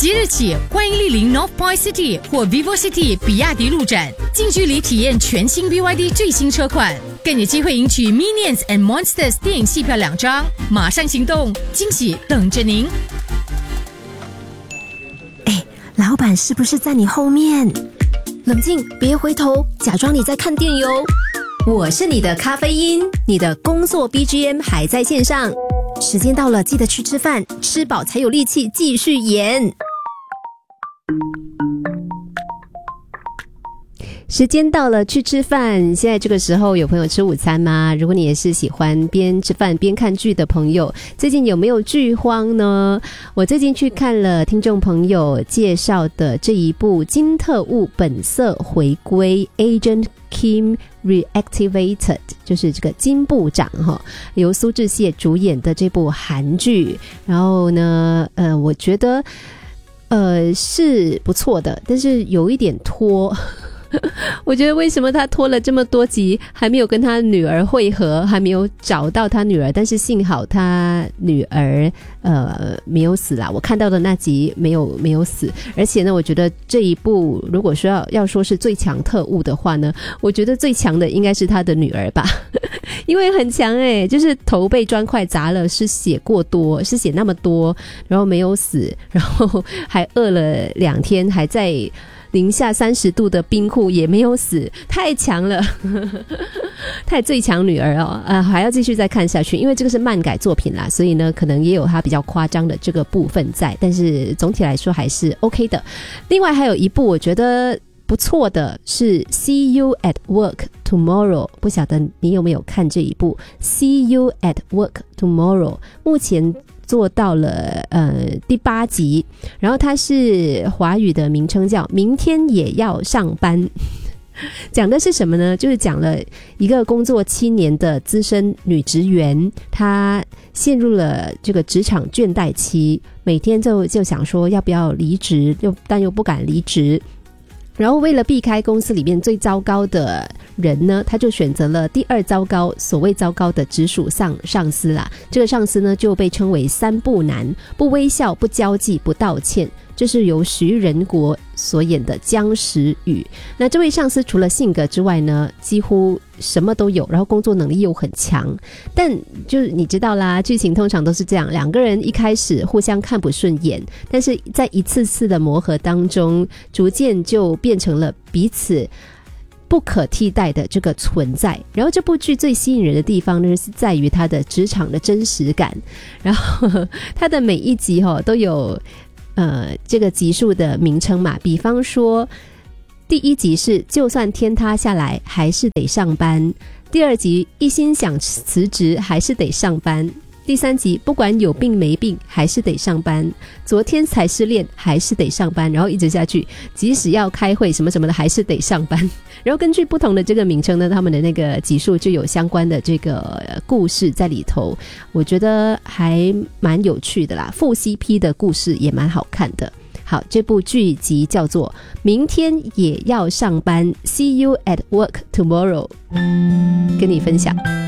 即日起，欢迎莅临 North Point City 或 Vivo City 比亚迪路展，近距离体验全新 BYD 最新车款，更有机会赢取 Minions and Monsters 电影戏票2张。马上行动，惊喜等着您！ 老板是不是在你后面？冷静，别回头，假装你在看电邮。我是你的咖啡因，你的工作 BGM 还在线上。时间到了，记得去吃饭，吃饱才有力气继续演。时间到了，去吃饭。现在这个时候有朋友吃午餐吗？如果你也是喜欢边吃饭边看剧的朋友，最近有没有剧荒呢？我最近去看了听众朋友介绍的这一部金特务本色回归 Agent Kim Reactivated， 就是这个金部长由苏志燮主演的这部韩剧。然后呢我觉得是不错的，但是有一点拖。我觉得为什么他拖了这么多集还没有跟他女儿会合，还没有找到他女儿，但是幸好他女儿没有死啦，我看到的那集没有死。而且呢，我觉得这一部如果说要说是最强特务的话呢，我觉得最强的应该是他的女儿吧。因为很强就是头被砖块砸了，是血过多，是血那么多，然后没有死，然后还饿了2天，还在零下30度的冰库也没有死，太强了。太最强女儿还要继续再看下去，因为这个是漫改作品啦，所以呢可能也有它比较夸张的这个部分在，但是总体来说还是 OK 的。另外还有一部我觉得不错的是 See You at Work Tomorrow， 不晓得你有没有看这一部 See You at Work Tomorrow， 目前做到了第8集，然后它是华语的名称叫明天也要上班。讲的是什么呢？就是讲了一个工作7年的资深女职员，她陷入了这个职场倦怠期，每天就想说要不要离职，但又不敢离职。然后为了避开公司里面最糟糕的人呢，他就选择了第2糟糕，所谓糟糕的直属上司啦。这个上司呢就被称为3不难：不微笑、不交际、不道歉。这是由徐仁国所演的姜时雨。那这位上司除了性格之外呢，几乎什么都有，然后工作能力又很强。但就是你知道啦，剧情通常都是这样，两个人一开始互相看不顺眼，但是在一次次的磨合当中，逐渐就变成了彼此不可替代的这个存在。然后这部剧最吸引人的地方呢，是在于它的职场的真实感。然后它的每一集都有这个集数的名称嘛，比方说第1集是就算天塌下来还是得上班，第2集一心想辞职还是得上班，第3集不管有病没病还是得上班，昨天才失恋还是得上班，然后一直下去，即使要开会什么什么的还是得上班。然后根据不同的这个名称呢，他们的那个集数就有相关的这个故事在里头，我觉得还蛮有趣的啦，副 CP 的故事也蛮好看的。好，这部剧集叫做明天也要上班 See You at Work Tomorrow， 跟你分享。